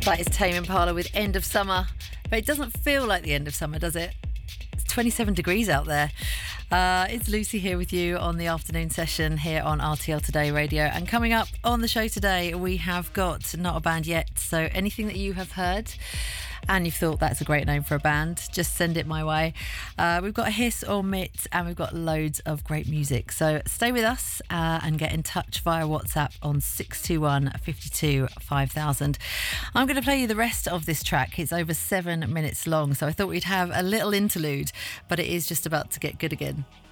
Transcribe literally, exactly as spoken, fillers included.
That is Tame Impala with End of Summer. But it doesn't feel like the end of summer, does it? It's twenty-seven degrees out there. Uh, it's Lucy here with you on the afternoon session here on R T L Today Radio. And coming up on the show today, we have got Not a Band Yet. So anything that you have heard and you've thought that's a great name for a band, just send it my way. Uh, we've got a hiss or mitt, and we've got loads of great music. So stay with us uh, and get in touch via WhatsApp on six two one, five two, five thousand. I'm going to play you the rest of this track. It's over seven minutes long, so I thought we'd have a little interlude, but it is just about to get good again.